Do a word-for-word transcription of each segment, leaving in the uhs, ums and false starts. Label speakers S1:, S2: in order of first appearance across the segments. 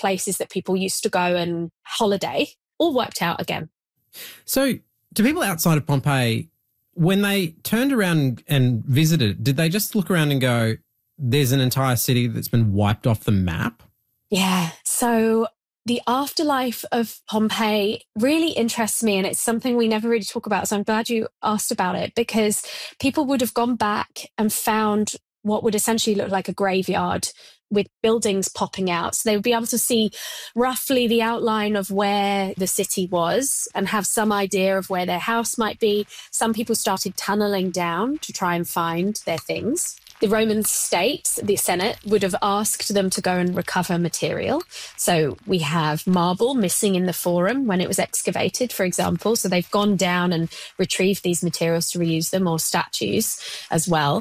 S1: places that people used to go and holiday, all wiped out again.
S2: So to people outside of Pompeii, when they turned around and visited, did they just look around and go, there's an entire city that's been wiped off the map?
S1: Yeah. So the afterlife of Pompeii really interests me, and it's something we never really talk about. So I'm glad you asked about it, because people would have gone back and found what would essentially look like a graveyard with buildings popping out. So they would be able to see roughly the outline of where the city was and have some idea of where their house might be. Some people started tunneling down to try and find their things. The Roman state, the Senate, would have asked them to go and recover material. So we have marble missing in the Forum when it was excavated, for example. So they've gone down and retrieved these materials to reuse them, or statues as well.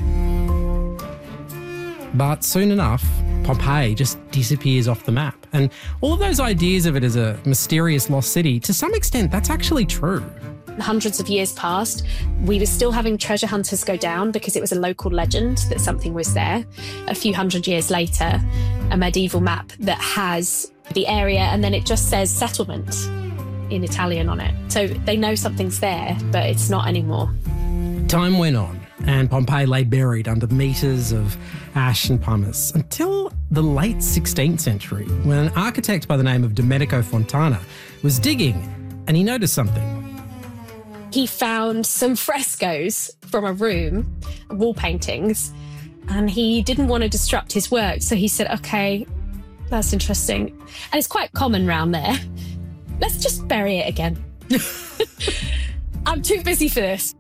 S2: But soon enough, Pompeii just disappears off the map. And all of those ideas of it as a mysterious lost city, to some extent, that's actually true.
S1: Hundreds of years passed, we were still having treasure hunters go down because it was a local legend that something was there. A few hundred years later, a medieval map that has the area and then it just says settlement in Italian on it. So they know something's there, but it's not anymore.
S2: Time went on and Pompeii lay buried under metres of ash and pumice until the late sixteenth century, when an architect by the name of Domenico Fontana was digging and he noticed something.
S1: He found some frescoes from a room, wall paintings, and he didn't want to disrupt his work. So he said, okay, that's interesting. And it's quite common round there. Let's just bury it again. I'm too busy for this.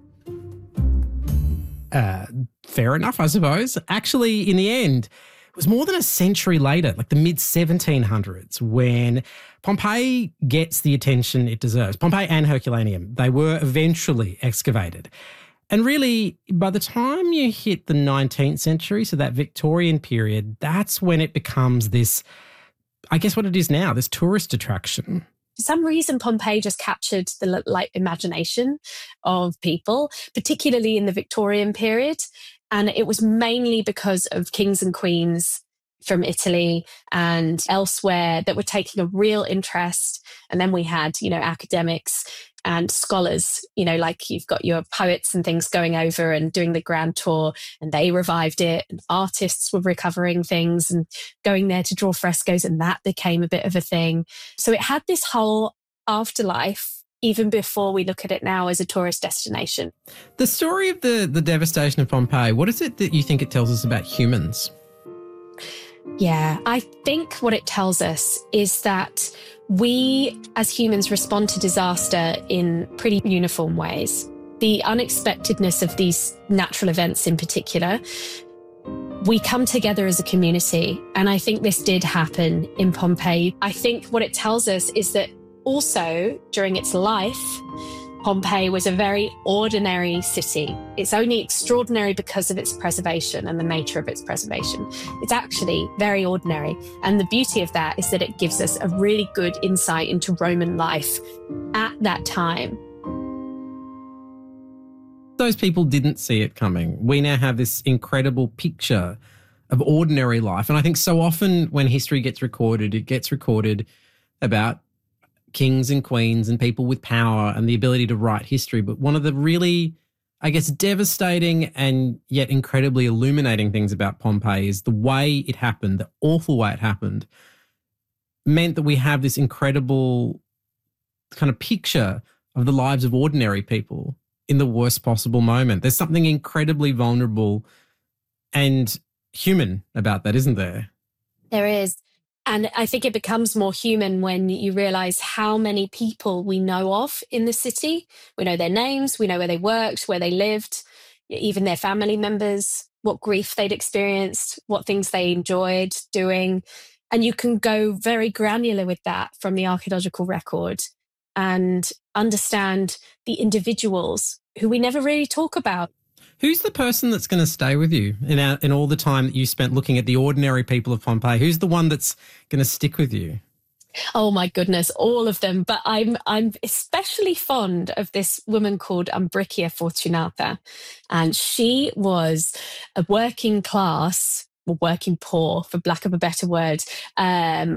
S2: Uh, fair enough, I suppose. Actually, in the end, it was more than a century later, like the mid seventeen hundreds, when Pompeii gets the attention it deserves. Pompeii and Herculaneum, they were eventually excavated. And really, by the time you hit the nineteenth century, so that Victorian period, that's when it becomes this, I guess what it is now, this tourist attraction.
S1: For some reason, Pompeii just captured the like imagination of people, particularly in the Victorian period. And it was mainly because of kings and queens from Italy and elsewhere that were taking a real interest. And then we had, you know, academics and scholars, you know, like you've got your poets and things going over and doing the grand tour, and they revived it. And artists were recovering things and going there to draw frescoes, and that became a bit of a thing. So it had this whole afterlife even before we look at it now as a tourist destination.
S2: The story of the, the devastation of Pompeii, what is it that you think it tells us about humans?
S1: Yeah, I think what it tells us is that we as humans respond to disaster in pretty uniform ways. The unexpectedness of these natural events in particular, we come together as a community. And I think this did happen in Pompeii. I think what it tells us is that also during its life, Pompeii was a very ordinary city. It's only extraordinary because of its preservation and the nature of its preservation. It's actually very ordinary. And the beauty of that is that it gives us a really good insight into Roman life at that time.
S2: Those people didn't see it coming. We now have this incredible picture of ordinary life. And I think so often when history gets recorded, it gets recorded about kings and queens and people with power and the ability to write history. But one of the really, I guess, devastating and yet incredibly illuminating things about Pompeii is the way it happened, the awful way it happened, meant that we have this incredible kind of picture of the lives of ordinary people in the worst possible moment. There's something incredibly vulnerable and human about that, isn't there?
S1: There is. And I think it becomes more human when you realise how many people we know of in the city. We know their names, we know where they worked, where they lived, even their family members, what grief they'd experienced, what things they enjoyed doing. And you can go very granular with that from the archaeological record and understand the individuals who we never really talk about.
S2: Who's the person that's going to stay with you in, our, in all the time that you spent looking at the ordinary people of Pompeii? Who's the one that's going to stick with you?
S1: Oh my goodness, all of them. But I'm I'm especially fond of this woman called Umbricia Fortunata. And she was a working class, or working poor, for lack of a better word, um,